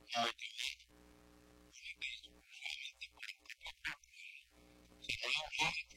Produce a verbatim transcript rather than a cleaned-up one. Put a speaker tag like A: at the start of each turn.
A: Ay, qué bien. Bueno, que es nuevamente por un poco, si no, no.